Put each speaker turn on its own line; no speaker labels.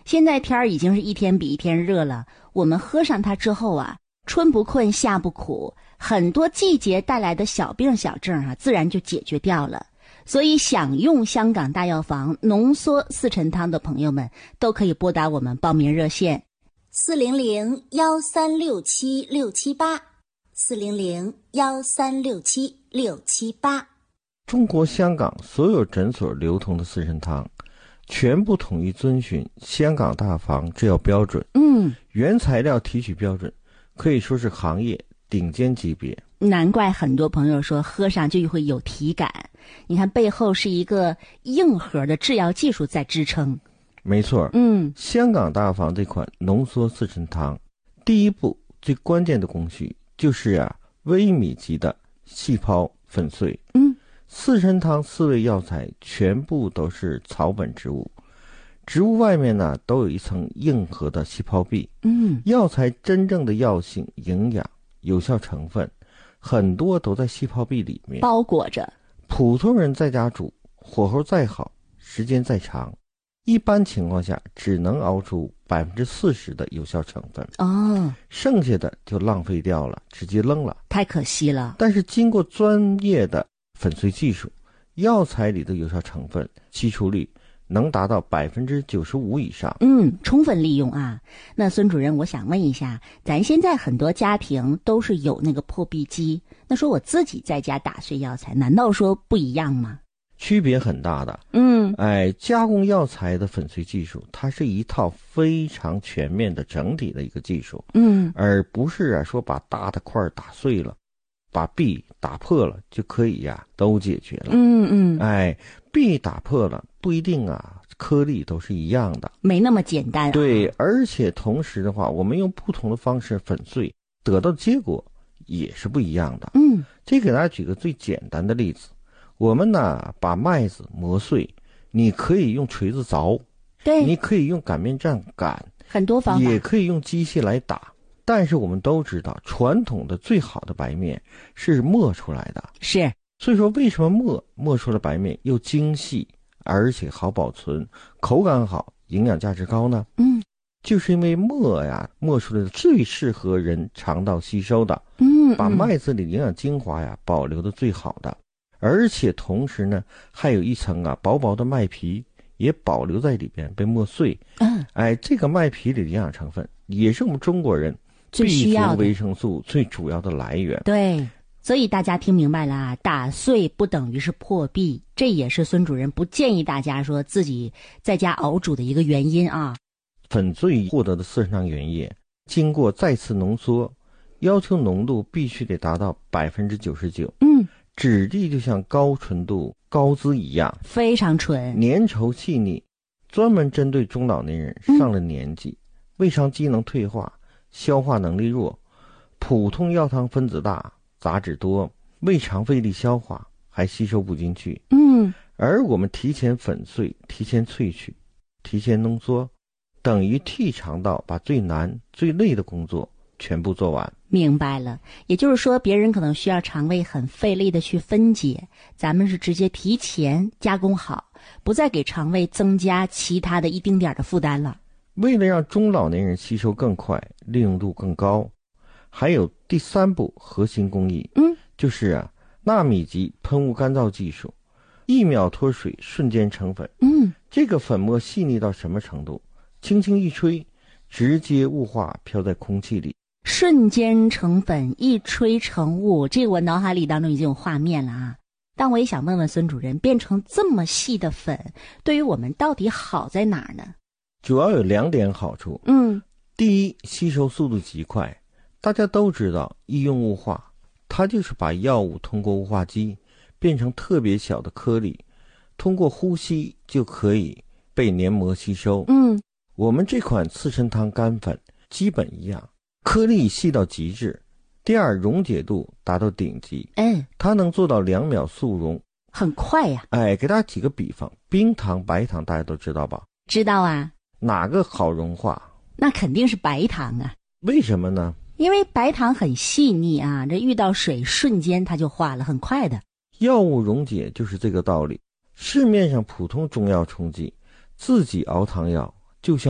现在天儿已经是一天比一天热了，我们喝上它之后啊，春不困夏不苦，很多季节带来的小病小症啊，自然就解决掉了。所以想用香港大药房浓缩四陈汤的朋友们，都可以拨打我们报名热线
400-1367-678，400-1367-678。
中国香港所有诊所流通的四陈汤全部统一遵循香港大房制药标准，原材料提取标准可以说是行业顶尖级别。
难怪很多朋友说喝上就会有体感，你看背后是一个硬核的制药技术在支撑。
没错，香港大房这款浓缩四陈汤，第一步最关键的工序就是微米级的细胞粉碎。四陈汤4味药材全部都是草本植物，植物外面呢都有一层硬核的细胞壁。药材真正的药性、营养、有效成分很多都在细胞壁里面
包裹着。
普通人在家煮，火候再好，时间再长，一般情况下只能熬出40%的有效成分，剩下的就浪费掉了，直接扔了，
太可惜了。
但是经过专业的粉碎技术，药材里的有效成分吸出率能达到95%以上。
充分利用啊。那孙主任，我想问一下，咱现在很多家庭都是有那个破壁机，那说我自己在家打碎药材，难道说不一样吗？
区别很大的。加工药材的粉碎技术，它是一套非常全面的整体的一个技术，而不是说把大的块打碎了，把壁打破了就可以都解决了。壁打破了不一定颗粒都是一样的，
没那么简单。
对，而且同时的话，我们用不同的方式粉碎，得到的结果也是不一样的。这给大家举个最简单的例子，我们呢把麦子磨碎，你可以用锤子凿，
对，
你可以用擀面杖擀，
很多方法，
也可以用机械来打。但是我们都知道，传统的最好的白面是磨出来的，
是。
所以说为什么磨出的白面又精细，而且好保存，口感好，营养价值高呢？就是因为磨出来的最适合人肠道吸收的，把麦子里营养精华保留的最好的，而且同时呢还有一层薄薄的麦皮也保留在里边被磨碎。这个麦皮里的营养成分也是我们中国人
最需要的
维生素最主要的来源。
对，所以大家听明白了打碎不等于是破壁，这也是孙主任不建议大家说自己在家熬煮的一个原因啊。
粉碎获得的四陈汤原液经过再次浓缩，要求浓度必须得达到99%。质地就像高纯度高脂一样，
非常纯，
粘稠细腻，专门针对中老年人上了年纪，胃肠机能退化，消化能力弱，普通药汤分子大，杂质多，胃肠费力消化，还吸收不进去。而我们提前粉碎，提前萃取，提前浓缩，等于替肠道把最难最累的工作全部做完。
明白了，也就是说别人可能需要肠胃很费力的去分解，咱们是直接提前加工好，不再给肠胃增加其他的一丁点的负担了。
为了让中老年人吸收更快，利用度更高，还有第3步核心工艺，就是纳米级喷雾干燥技术，1秒脱水瞬间成粉。这个粉末细腻到什么程度？轻轻一吹，直接雾化飘在空气里，
瞬间成粉，一吹成雾，这个我脑海里当中已经有画面了啊。但我也想问问孙主任，变成这么细的粉，对于我们到底好在哪儿呢？
主要有2点好处。第一，吸收速度极快。大家都知道医用雾化，它就是把药物通过雾化机变成特别小的颗粒，通过呼吸就可以被黏膜吸收。我们这款四陈汤干粉基本一样，颗粒细到极致。第二，溶解度达到顶级，它能做到2秒速溶，
很快呀。
给大家举个比方，冰糖白糖大家都知道吧？
知道啊。
哪个好融化？
那肯定是白糖啊。
为什么呢？
因为白糖很细腻啊，这遇到水瞬间它就化了，很快的。
药物溶解就是这个道理。市面上普通中药冲剂自己熬汤药就像